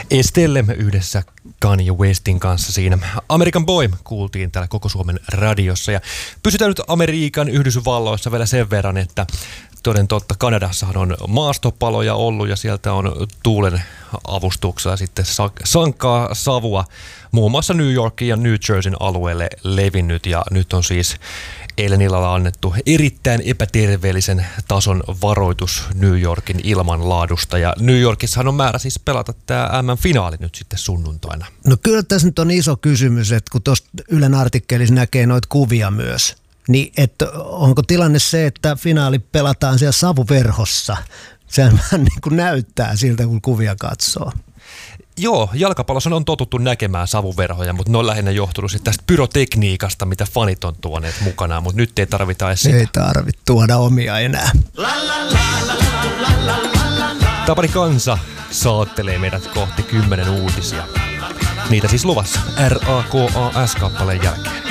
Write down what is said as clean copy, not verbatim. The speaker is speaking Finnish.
Estelle yhdessä Kanye Westin kanssa siinä. American Boy kuultiin täällä Koko Suomen radiossa ja pysytään nyt Amerikan Yhdysvalloissa vielä sen verran, että toden totta Kanadassahan on maastopaloja ollut ja sieltä on tuulen avustuksella sitten sankaa savua muun muassa New Yorkin ja New Jerseyn alueelle levinnyt ja nyt on siis eilen illalla annettu erittäin epäterveellisen tason varoitus New Yorkin ilmanlaadusta ja New Yorkissahan on määrä siis pelata tämä MM-finaali nyt sitten sunnuntaina. No kyllä tässä nyt on iso kysymys, että kun tuosta Ylen artikkelissa näkee noita kuvia myös, niin että onko tilanne se, että finaali pelataan siellä savuverhossa? Sehän vähän niin kuin näyttää siltä, kun kuvia katsoo. Joo, jalkapallossa on totuttu näkemään savuverhoja, mutta ne on lähinnä johtunut tästä pyrotekniikasta, mitä fanit on tuoneet mukanaan, mutta nyt ei tarvita edes sitä. Ei tarvitse tuoda omia enää. Tapani Kansa saattelee meidät kohti 10 uutisia. Niitä siis luvassa RAKAS-kappaleen jälkeen.